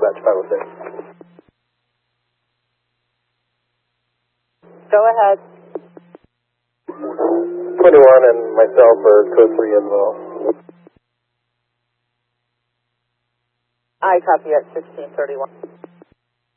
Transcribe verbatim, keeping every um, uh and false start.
dispatch five oh six. Go ahead. twenty-one and myself are code three as well. I copy at sixteen thirty-one.